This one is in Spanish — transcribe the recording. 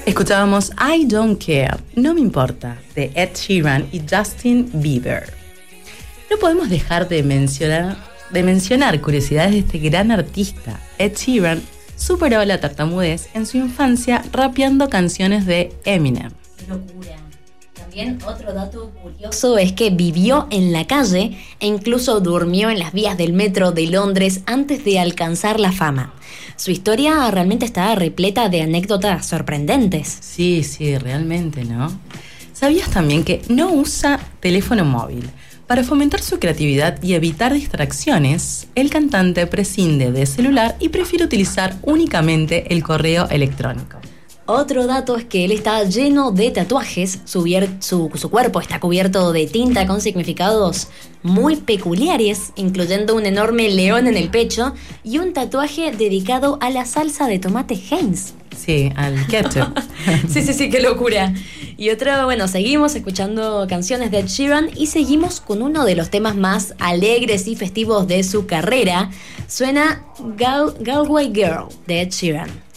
Escuchábamos I Don't Care, No Me Importa, de Ed Sheeran y Justin Bieber. No podemos dejar de mencionar curiosidades de este gran artista. Ed Sheeran superó la tartamudez en su infancia rapeando canciones de Eminem. ¡Qué locura! También otro dato curioso es que vivió en la calle e incluso durmió en las vías del metro de Londres antes de alcanzar la fama. Su historia realmente está repleta de anécdotas sorprendentes. Sí, realmente, ¿no? ¿Sabías también que no usa teléfono móvil? Para fomentar su creatividad y evitar distracciones, el cantante prescinde de celular y prefiere utilizar únicamente el correo electrónico. Otro dato es que él está lleno de tatuajes, su cuerpo está cubierto de tinta con significados muy peculiares, incluyendo un enorme león en el pecho y un tatuaje dedicado a la salsa de tomate Heinz. Sí, al ketchup. Sí, qué locura. Y seguimos escuchando canciones de Ed Sheeran y seguimos con uno de los temas más alegres y festivos de su carrera. Suena Galway Girl de Ed Sheeran.